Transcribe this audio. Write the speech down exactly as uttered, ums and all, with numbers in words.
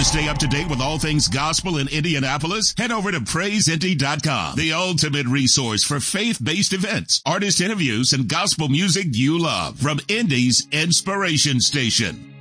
stay up to date with all things gospel in Indianapolis? Head over to praise indy dot com, the ultimate resource for faith-based events, artist interviews, and gospel music you love from Indy's Inspiration Station.